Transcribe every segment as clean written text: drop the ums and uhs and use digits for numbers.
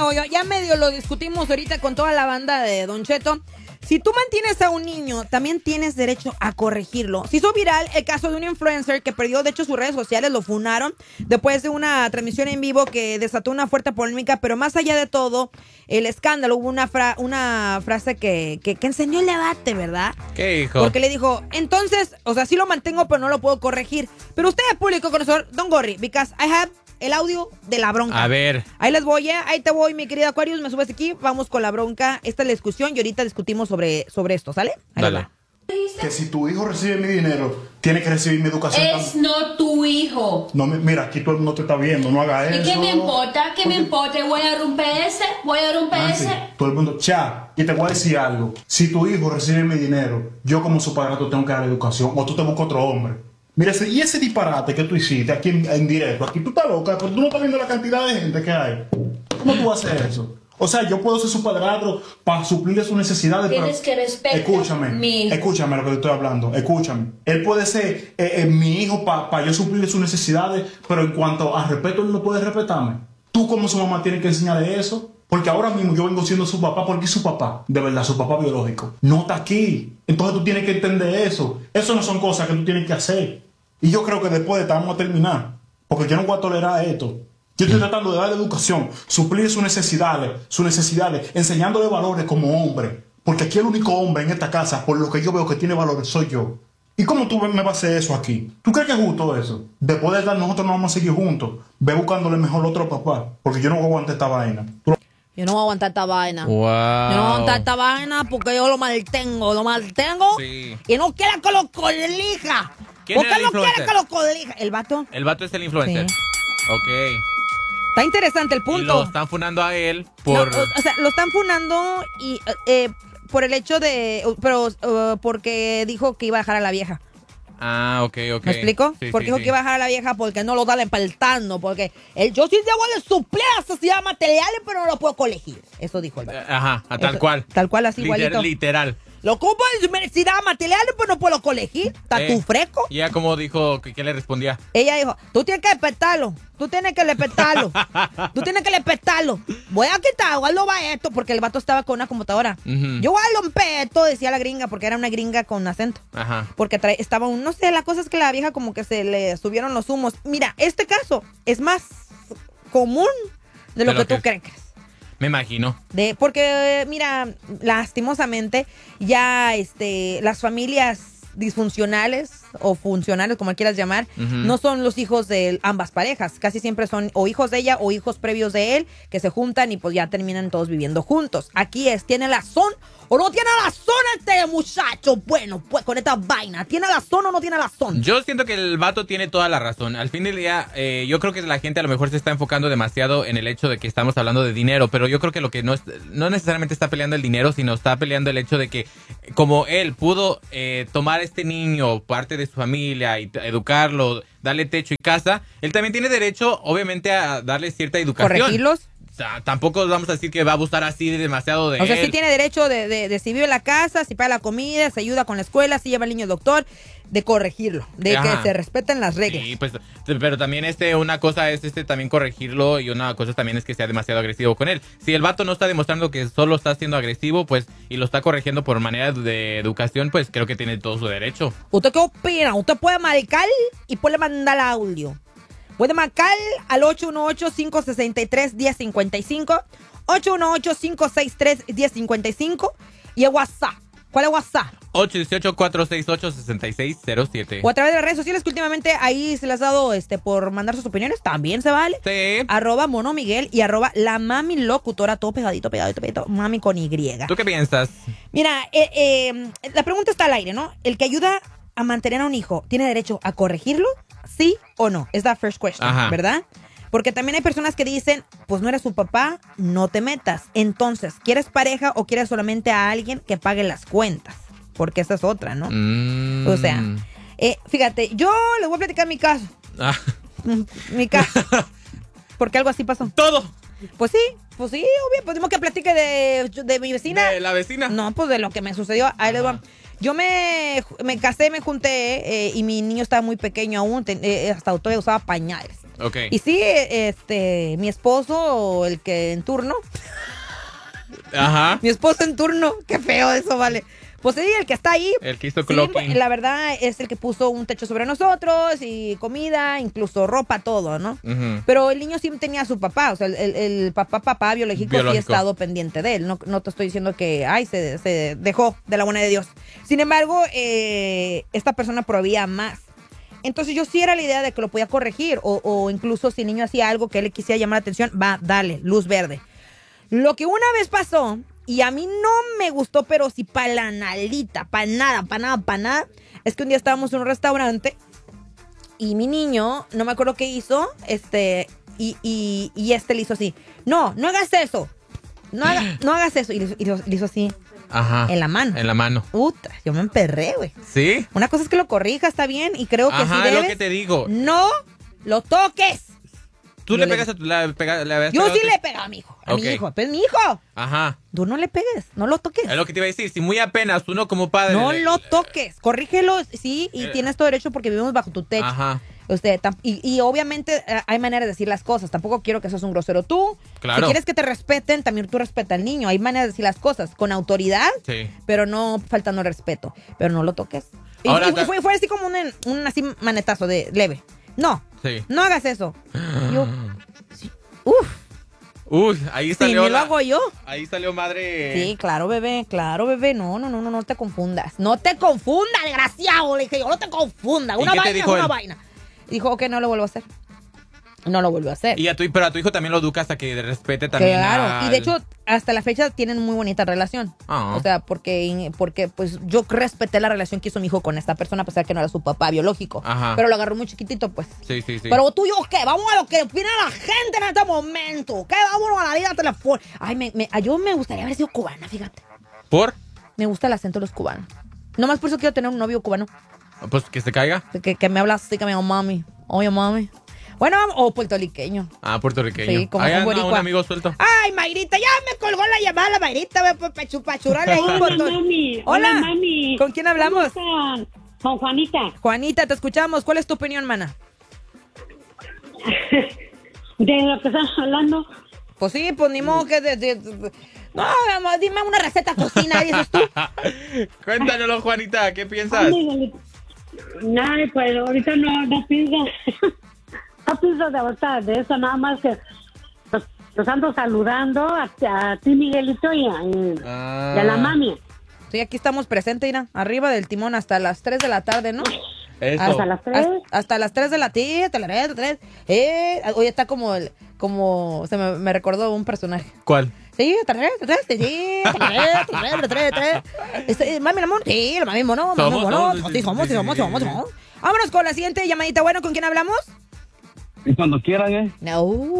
ya medio lo discutimos ahorita con toda la banda de Don Cheto. Si tú mantienes a un niño, también tienes derecho a corregirlo. Se hizo viral el caso de un influencer que perdió, de hecho, sus redes sociales, lo funaron después de una transmisión en vivo que desató una fuerte polémica, pero más allá de todo, el escándalo, hubo una frase que enseñó el debate, ¿verdad? ¿Qué dijo? Porque le dijo, entonces, o sea, sí lo mantengo, pero no lo puedo corregir. Pero usted es público conocedor, don't worry, because I have el audio de la bronca. A ver. Ahí les voy, ahí te voy, mi querida Aquarius, me subes aquí, vamos con la bronca. Esta es la discusión y ahorita discutimos sobre esto, ¿sale? Ahí Dale. va. Que si tu hijo recibe mi dinero, tiene que recibir mi educación. Es no tu hijo. No, mira, aquí todo el mundo te está viendo, no hagas eso. ¿Y qué me importa? ¿Qué me importa? ¿Voy a romper ese? Nancy, todo el mundo, y te voy a decir algo. Si tu hijo recibe mi dinero, yo como su padrastro tengo que dar educación, o tú te buscas otro hombre. Mira, y ese disparate que tú hiciste aquí en directo, aquí tú estás loca, pero tú no estás viendo la cantidad de gente que hay. ¿Cómo tú vas a hacer eso? O sea, yo puedo ser su padrastro para suplirle sus necesidades. Tienes que respetar. Escúchame lo que te estoy hablando, escúchame. Él puede ser mi hijo para yo suplirle sus necesidades, pero en cuanto a respeto, él no puede respetarme. Tú como su mamá tienes que enseñarle eso. Porque ahora mismo yo vengo siendo su papá, porque es su papá, de verdad, su papá biológico. No está aquí. Entonces tú tienes que entender eso. Eso no son cosas que tú tienes que hacer. Y yo creo que después de esta vamos a terminar. Porque yo no voy a tolerar esto. Yo estoy tratando de darle educación, suplir sus necesidades, enseñándole valores como hombre. Porque aquí el único hombre en esta casa, por lo que yo veo que tiene valores, soy yo. ¿Y cómo tú me vas a hacer eso aquí? ¿Tú crees que es justo eso? Después de estar nosotros no vamos a seguir juntos. Ve buscándole mejor otro papá. Porque yo no voy a aguantar esta vaina. Yo no voy a aguantar esta vaina. Wow. Yo no voy a aguantar esta vaina porque yo lo maltengo. Sí. Y no quiere que lo colija. ¿Quién ¿Por era qué el no quiere influencer? que lo colija? ¿El vato? El vato es el influencer. Sí. Ok. Está interesante el Y punto. lo están funando a él por... No, o sea, lo están funando y por el hecho de... Pero porque dijo que iba a dejar a la vieja. Ah, ok. ¿Me explico? Sí, porque sí, dijo sí. que iba a dejar a la vieja porque no lo da empaltando. Porque yo sí debo de suplir a sociedad materiales, pero no lo puedo colegir. Eso dijo el vato. Ajá, tal Eso, cual. Tal cual, así igualito. Literal. Lo ocupo en su necesidad materiales, pero no puedo colegir. ¿Está tú fresco? Y ella como dijo, ¿qué le respondía? Ella dijo, tú tienes que respetarlo. Tú tienes que respetarlo. Tú tienes que respetarlo. Voy a quitar, guardo va esto, porque el vato estaba con una computadora. Ujú. Yo voy a romper esto, decía la gringa, porque era una gringa con acento. Ajá. Porque estaba no sé, la cosa es que la vieja como que se le subieron los humos. Mira, este caso es más común de lo que tú crees. Me imagino. Porque, mira, lastimosamente, ya las familias disfuncionales o funcionales, como quieras llamar, no son los hijos de ambas parejas. Casi siempre son o hijos de ella o hijos previos de él que se juntan y pues ya terminan todos viviendo juntos. Aquí ¿tiene razón o no tiene razón este muchacho? Bueno, pues con esta vaina, ¿tiene razón o no tiene razón? Yo siento que el vato tiene toda la razón. Al fin del día, yo creo que la gente a lo mejor se está enfocando demasiado en el hecho de que estamos hablando de dinero, pero yo creo que lo que no necesariamente está peleando el dinero, sino está peleando el hecho de que como él pudo tomar a este niño, parte de su familia, y educarlo, darle techo y casa, él también tiene derecho, obviamente, a darle cierta educación. ¿Corregirlos? O sea, tampoco vamos a decir que va a abusar así demasiado de él. O sea, sí tiene derecho de si vive en la casa, si paga la comida, se ayuda con la escuela, si lleva al niño al doctor, de corregirlo, de Ajá. que se respeten las reglas. Sí, pues, pero también una cosa es también corregirlo y una cosa también es que sea demasiado agresivo con él. Si el vato no está demostrando que solo está siendo agresivo, pues, y lo está corrigiendo por manera de educación, pues creo que tiene todo su derecho. ¿Usted qué opina? Usted puede marcar y puede mandar audio. Puede marcar al 818-563-1055, 818-563-1055 y el WhatsApp. ¿Cuál es WhatsApp? 818-468-6607. O a través de las redes sociales que últimamente ahí se les ha dado por mandar sus opiniones. También se vale. Sí. @Mono Miguel y @La Mami Locutora. Todo pegadito. Mami con Y. ¿Tú qué piensas? Mira, la pregunta está al aire, ¿no? El que ayuda a mantener a un hijo, ¿tiene derecho a corregirlo? ¿Sí o no? Es la first question, Ajá. ¿verdad? Porque también hay personas que dicen, pues no eres su papá, no te metas. Entonces, ¿quieres pareja o quieres solamente a alguien que pague las cuentas? Porque esa es otra, ¿no? O sea, fíjate, yo les voy a platicar mi caso. Ah. Mi caso. Porque algo así pasó. Todo. Pues sí, obvio. Pues dimos que platique de mi vecina. ¿De la vecina? No, pues de lo que me sucedió. Ahí les va. Yo me casé, me junté y mi niño estaba muy pequeño aún, hasta todavía usaba pañales. Okay. Y sí, mi esposo, el que en turno, Ajá. mi esposo en turno, qué feo eso, vale. Pues sí, el que está ahí. El que hizo sí, clocking. la verdad es el que puso un techo sobre nosotros y comida, incluso ropa, todo, ¿no? Ujú. Pero el niño sí tenía a su papá, o sea, el papá biológico sí ha estado pendiente de él. No te estoy diciendo que, se dejó de la buena de Dios. Sin embargo, esta persona proveía más. Entonces yo sí era la idea de que lo podía corregir o incluso si el niño hacía algo que él le quisiera llamar la atención, va, dale, luz verde. Lo que una vez pasó, y a mí no me gustó, pero sí para la nalita, para nada, es que un día estábamos en un restaurante y mi niño, no me acuerdo qué hizo, y le hizo así, no hagas eso, no hagas eso, y le hizo así. Ajá. En la mano. En la mano. Puta, yo me emperré, güey. ¿Sí? Una cosa es que lo corrija, está bien, y creo que sí Ajá, debes. es lo que te digo. No lo toques. ¿Tú le pegas a tu... Yo sí le he pegado a mi hijo. A mi hijo. Pues mi hijo. Ajá. Tú no le pegues, no lo toques. Es lo que te iba a decir. Si muy apenas uno como padre... No lo toques. Corrígelo, sí, y tienes todo derecho porque vivimos bajo tu techo. Ajá. Y obviamente hay maneras de decir las cosas. Tampoco quiero que seas un grosero tú. Claro. Si quieres que te respeten, también tú respeta al niño. Hay maneras de decir las cosas con autoridad, Sí. pero no faltando respeto. Pero no lo toques. Ahora, Y fue así como un así manetazo de leve. No, Sí. no hagas eso. Yo, sí. Uf, Uy, ahí salió... sí, lo hago yo. Ahí salió madre... Sí, claro, bebé. No te confundas. No te confundas, desgraciado. Le dije yo, no te confundas. ¿Y Una qué te vaina es dijo una él? vaina. Dijo que no lo vuelvo a hacer. No lo vuelvo a hacer. Pero a tu hijo también lo educas hasta que respete también. Claro, y de hecho, hasta la fecha tienen muy bonita relación. Ah. O sea, porque pues yo respeté la relación que hizo mi hijo con esta persona, a pesar que no era su papá biológico. Ajá. Pero lo agarró muy chiquitito, pues. Sí. Pero tú y yo, ¿qué? Vamos a lo que opina la gente en este momento. ¿Qué? Vámonos a la línea telefónica. Ay, yo me gustaría haber sido cubana, fíjate. ¿Por? Me gusta el acento de los cubanos. Nomás por eso quiero tener un novio cubano. Pues que se caiga. Que me habla así, que me llama mami. Oye, mami. Bueno, o puertorriqueño. Ah, puertorriqueño. Sí, como Ahí un anda boricua. un amigo suelto. Ay, Mayrita, ya me colgó la llamada, Mayrita, para churrarle ahí un Hola, botón. mami. Hola, mami. ¿con quién hablamos? ¿Cómo están? Con Juanita. Juanita, te escuchamos. ¿Cuál es tu opinión, mana? De lo que estás hablando. Pues sí, pues ni modo que no, vamos, dime una receta de cocina, dices tú. Cuéntanoslo, Juanita, ¿qué piensas? Ay, pues ahorita no pienso. No pienso de eso, nada más que los ando saludando a ti, Miguelito, y a la mami. Sí, aquí estamos presentes, Ina, arriba del timón hasta las 3 de la tarde, ¿no? Eso. Hasta las 3. Hasta las 3 de la tarde, hasta las 3. Hoy está como me recordó un personaje. ¿Cuál? Sí, hasta las 3, sí, hasta las 3. Mami, amor, sí, la mami, mono, sí, somos. Vámonos con la siguiente llamadita. Bueno, ¿con quién hablamos? Y cuando quieran, ¿eh? No.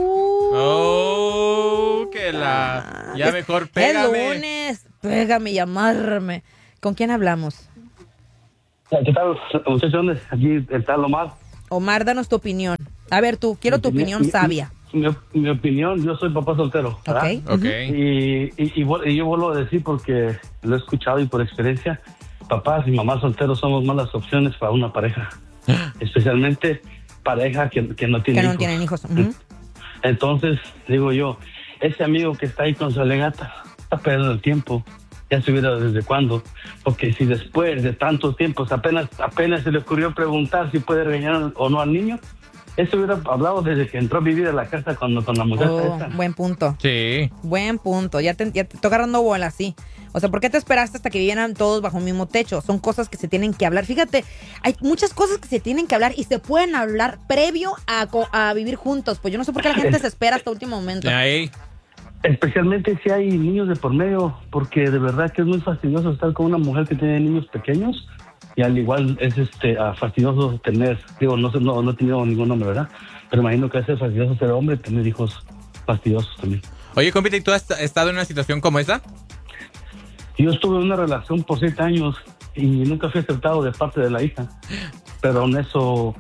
Oh, que la... Ya mejor pégame. El lunes, pégame, llamarme. ¿Con quién hablamos? ¿Qué tal, muchachos? Aquí está Omar. Omar, danos tu opinión. A ver, tú, quiero tu opinión sabia. Mi opinión, yo soy papá soltero, ¿verdad? Ok. Y yo vuelvo a decir porque lo he escuchado y por experiencia, papás y mamás solteros somos malas opciones para una pareja. Especialmente pareja que no tiene Que no hijos. tienen hijos. Entonces, digo yo, ese amigo que está ahí con su alegata está perdiendo el tiempo. Ya se hubiera desde cuándo. Porque si después de tantos tiempos apenas se le ocurrió preguntar si puede regañar o no al niño, eso hubiera hablado desde que entró a vivir a la casa con la muchacha esa. Buen punto. Sí. Buen punto. Ya te estoy agarrando bola, sí. O sea, ¿por qué te esperaste hasta que vivieran todos bajo el mismo techo? Son cosas que se tienen que hablar. Fíjate, hay muchas cosas que se tienen que hablar y se pueden hablar previo a vivir juntos. Pues yo no sé por qué la gente se espera hasta último momento. Ahí. Especialmente si hay niños de por medio, porque de verdad que es muy fastidioso estar con una mujer que tiene niños pequeños y al igual es fastidioso tener, digo, no he tenido ningún nombre, ¿verdad? Pero imagino que es fastidioso ser hombre y tener hijos fastidiosos también. Oye, compita, ¿y tú has estado en una situación como esa? Yo estuve en una relación por 7 años y nunca fui aceptado de parte de la hija, pero en eso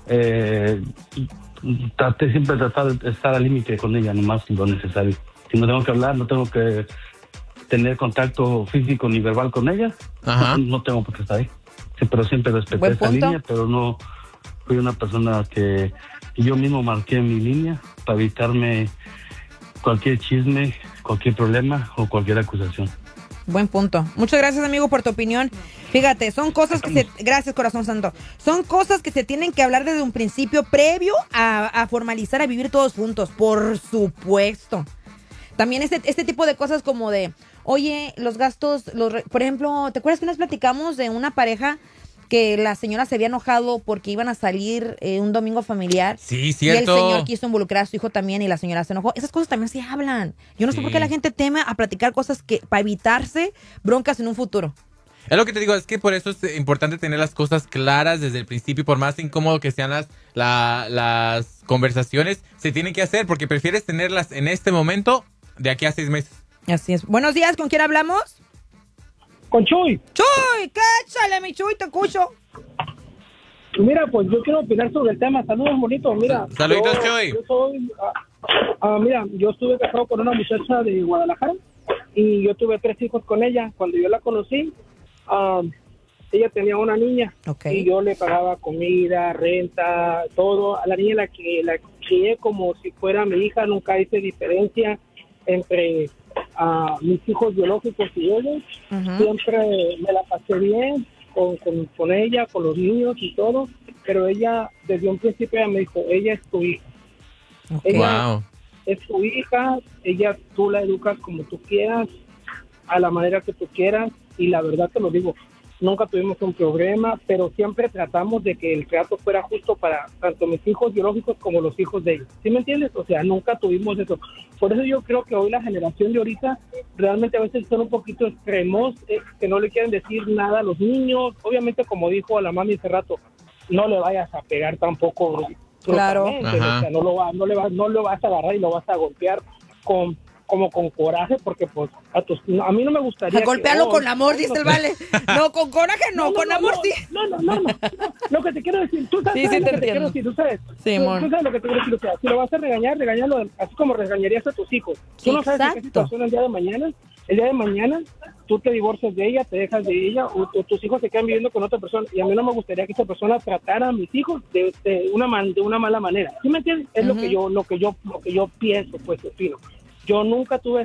traté de estar al límite con ella, nomás lo necesario. Si no tengo que hablar, no tengo que tener contacto físico ni verbal con ella, Ajá. no tengo por qué estar ahí. Sí, pero siempre respeté Buen esa punto. línea, pero no fui una persona que yo mismo marqué mi línea para evitarme cualquier chisme, cualquier problema o cualquier acusación. Buen punto. Muchas gracias, amigo, por tu opinión. Fíjate, son cosas que Gracias, corazón santo. Son cosas que se tienen que hablar desde un principio previo a formalizar, a vivir todos juntos, por supuesto. También este tipo de cosas como de, oye, los gastos, por ejemplo, ¿te acuerdas que nos platicamos de una pareja que la señora se había enojado porque iban a salir un domingo familiar? Sí, cierto. Y el señor quiso involucrar a su hijo también y la señora se enojó. Esas cosas también se hablan. Yo no sé por qué la gente teme a platicar cosas que para evitarse broncas en un futuro. Es lo que te digo, es que por eso es importante tener las cosas claras desde el principio, por más incómodo que sean las conversaciones, se tienen que hacer porque prefieres tenerlas en este momento de aquí a 6 meses. Así es. Buenos días, ¿con quién hablamos? Con Chuy. Chuy, échale, mi Chuy, te escucho. Mira, pues yo quiero opinar sobre el tema. Saludos bonitos. Mira, Saluditos, Chuy. Yo soy, mira, yo estuve casado con una muchacha de Guadalajara y yo tuve 3 hijos con ella. Cuando yo la conocí, ella tenía una niña. Okay. Y yo le pagaba comida, renta, todo. A la niña la crié como si fuera mi hija. Nunca hice diferencia entre mis hijos biológicos y ellos. Uh-huh. Siempre me la pasé bien con ella, con los niños y todo, pero ella desde un principio ella me dijo, ella es tu hija. Okay. Ella Wow. es tu hija, ella tú la educas como tú quieras, a la manera que tú quieras, y la verdad te lo digo, nunca tuvimos un problema, pero siempre tratamos de que el trato fuera justo para tanto mis hijos biológicos como los hijos de ellos. ¿Sí me entiendes? O sea, nunca tuvimos eso. Por eso yo creo que hoy la generación de ahorita realmente a veces son un poquito extremos, que no le quieren decir nada a los niños. Obviamente, como dijo la mami hace rato, no le vayas a pegar tampoco. Claro. Brutalmente, o sea, no lo vas a agarrar y lo vas a golpear con coraje, porque pues a mí no me gustaría Golpearlo con amor, dice el vale. No, con coraje no, con amor sí. No. Lo que te quiero decir, tú sabes, Sí, lo te que te quiero entiendo. decir, tú sabes. Sí, amor. Tú sabes lo que te quiero decir, o sea, si lo vas a regañar, regáñalo así como regañarías a tus hijos. Tú no sabes en qué Exacto. situación el día de mañana tú te divorcias de ella, te dejas de ella, o tus hijos se quedan viviendo con otra persona, y a mí no me gustaría que esa persona tratara a mis hijos de una mala manera. ¿Sí me entiendes? Es lo que yo pienso, pues, opino. Yo nunca tuve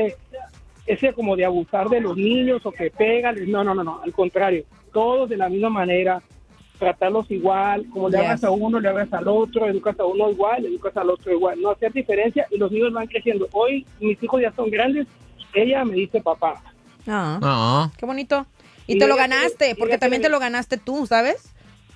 ese como de abusar de los niños o que pegan. No, al contrario, todos de la misma manera, tratarlos igual, como le hagas a uno, le hagas al otro, educas a uno igual, educas al otro igual, no hacer diferencia, y los niños van creciendo. Hoy mis hijos ya son grandes, ella me dice papá. Ah. Qué bonito. Y Y te lo ella ganaste, tiene- porque ella también tiene- te lo ganaste tú, ¿sabes?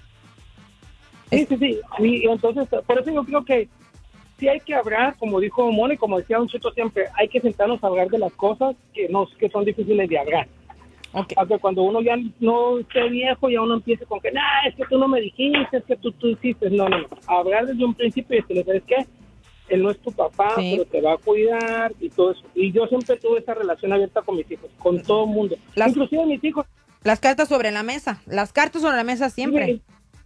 Sí. Y entonces, por eso yo creo que sí hay que hablar, como dijo Moni, como decía Don Cheto siempre, hay que sentarnos a hablar de las cosas que son difíciles de hablar. Okay. Porque cuando uno ya no esté viejo, ya uno empieza con que, es que tú no me dijiste, es que tú hiciste. No. Hablar desde un principio y decirle, ¿sabes qué? Él no es tu papá, Sí. pero te va a cuidar y todo eso. Y yo siempre tuve esa relación abierta con mis hijos, con todo el mundo. Inclusive mis hijos. Las cartas sobre la mesa. Las cartas sobre la mesa siempre. Sí.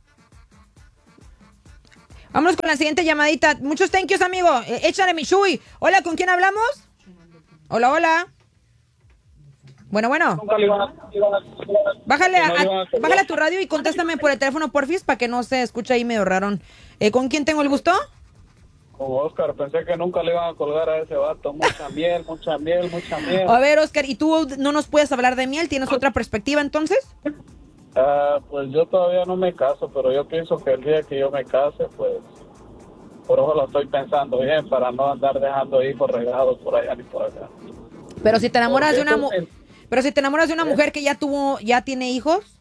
Vámonos con la siguiente llamadita. Muchos thank yous, amigo. Échale, mi Chuy. Hola, ¿con quién hablamos? Hola. Bueno. Bájale a tu radio y contéstame por el teléfono, porfis, para que no se escuche ahí medio rarón. ¿Con quién tengo el gusto? Con Oscar, pensé que nunca le iban a colgar a ese vato. Mucha miel. A ver, Oscar, ¿y tú no nos puedes hablar de miel? ¿Tienes otra perspectiva entonces? Pues yo todavía no me caso, pero yo pienso que el día que yo me case, pues, por eso lo estoy pensando bien, para no andar dejando hijos regados por allá ni por acá. Pero si te enamoras de una Porque pero si te enamoras de una mujer que ya tiene hijos.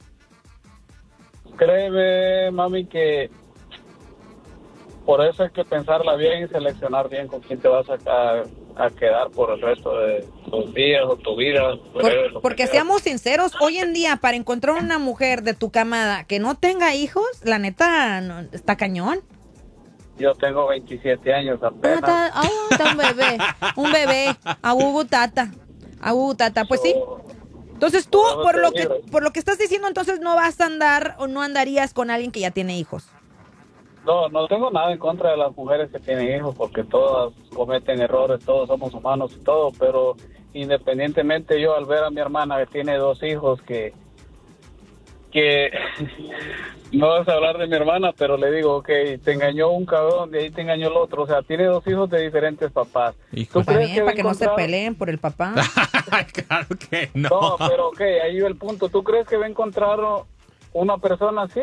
Créeme, mami, que por eso hay que pensarla bien y seleccionar bien con quién te vas a quedar por el resto de tus días o tu vida. Porque seamos sinceros, hoy en día para encontrar una mujer de tu camada que no tenga hijos, la neta, está cañón. Yo tengo 27 años apenas. Está un bebé, agugu tata, pues sí. Entonces tú, por lo que estás diciendo, entonces no vas a andar o no andarías con alguien que ya tiene hijos. No tengo nada en contra de las mujeres que tienen hijos, porque todas cometen errores, todos somos humanos y todo, pero independientemente yo al ver a mi hermana que tiene 2 hijos que no vas a hablar de mi hermana, pero le digo, ok, te engañó un cabrón, de ahí te engañó el otro, o sea, tiene 2 hijos de diferentes papás. Hijo. Está bien, para que no se peleen por el papá. Claro que no. No, pero ok, ahí va el punto. ¿Tú crees que va a encontrar una persona así?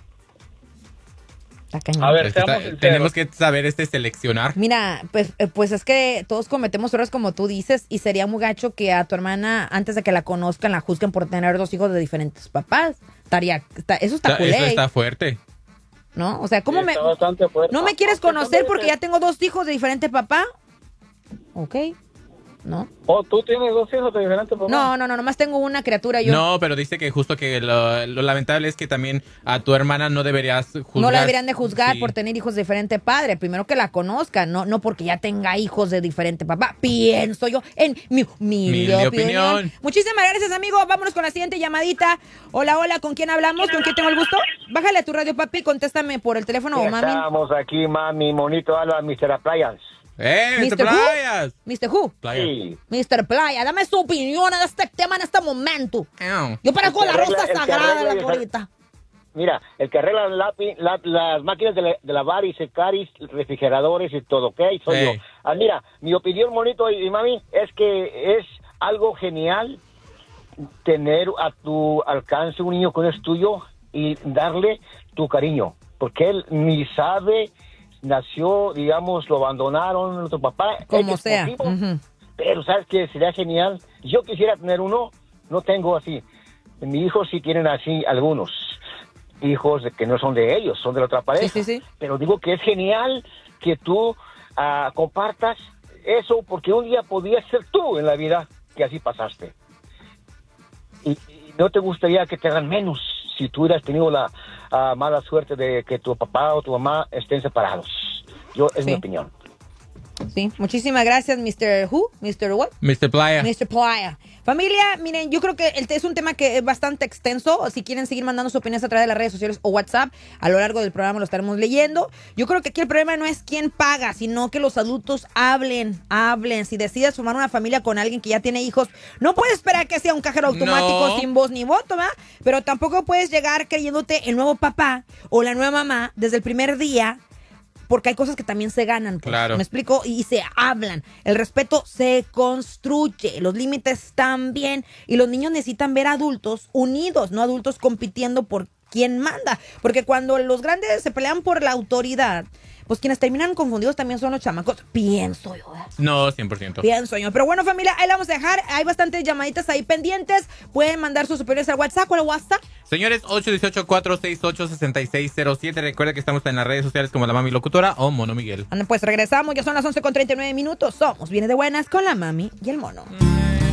A ver, seamos sinceros. Tenemos que saber seleccionar. Mira, pues es que todos cometemos errores como tú dices y sería muy gacho que a tu hermana, antes de que la conozcan, la juzguen por tener 2 hijos de diferentes papás. Eso está culé. Eso está fuerte. ¿No? O sea, ¿cómo Sí, está bastante fuerte. ¿No me quieres conocer porque ya tengo 2 hijos de diferente papá? Ok. ¿No? ¿O tú tienes 2 hijos de diferentes papás? No, nomás tengo una criatura yo. No, pero dice que justo que lo lamentable es que también a tu hermana no deberías juzgar. No la deberían de juzgar Sí. por tener hijos de diferente padre. Primero que la conozcan, no porque ya tenga hijos de diferente papá. Pienso yo en mi humilde opinión. Muchísimas gracias, amigo. Vámonos con la siguiente llamadita. Hola, ¿con quién hablamos? ¿Con quién tengo el gusto? Bájale a tu radio, papi, contéstame por el teléfono o mami. Estamos aquí, mami, monito, habla Mr. Playas. Mr. Playas. Mr. Who? Sí. Mr. Playa, dame su opinión de este tema en este momento. Ew. Yo parezco la rosa el que sagrada de arregla la ahorita. Mira, el que arregla las máquinas de lavar y secar y refrigeradores y todo, ¿ok? Soy yo. Mira, mi opinión, monito y mami, es que es algo genial tener a tu alcance un niño que es tuyo y darle tu cariño, porque él ni sabe, nació, digamos, lo abandonaron nuestro papá. Como sea. Pero sabes que sería genial. Yo quisiera tener uno, no tengo así. Mis hijos sí tienen así algunos hijos que no son de ellos, son de la otra pareja. Sí. Pero digo que es genial que tú compartas eso, porque un día podías ser tú en la vida que así pasaste. Y no te gustaría que te hagan menos si tú hubieras tenido la mala suerte de que tu papá o tu mamá estén separados. Es mi opinión. Sí, muchísimas gracias, Mr. Who, Mr. What? Mr. Playa. Mr. Playa. Familia, miren, yo creo que es un tema que es bastante extenso. Si quieren seguir mandando sus opiniones a través de las redes sociales o WhatsApp, a lo largo del programa lo estaremos leyendo. Yo creo que aquí el problema no es quién paga, sino que los adultos hablen. Si decides formar una familia con alguien que ya tiene hijos, no puedes esperar que sea un cajero automático sin voz ni voto, ¿verdad? Pero tampoco puedes llegar creyéndote el nuevo papá o la nueva mamá desde el primer día, porque hay cosas que también se ganan. Pues. Claro. ¿Me explico? Y se hablan. El respeto se construye. Los límites también. Y los niños necesitan ver adultos unidos, no adultos compitiendo por quién manda. Porque cuando los grandes se pelean por la autoridad, pues quienes terminan confundidos también son los chamacos. Pienso yo. No, 100%. Pienso yo. Pero bueno, familia, ahí la vamos a dejar. Hay bastantes llamaditas ahí pendientes. Pueden mandar sus opiniones al WhatsApp o al WhatsApp. Señores, 818-468-6607. Recuerda que estamos en las redes sociales como La Mami Locutora o Mono Miguel. Pues regresamos. Ya son las 11:39. Somos Viene de Buenas con La Mami y el Mono.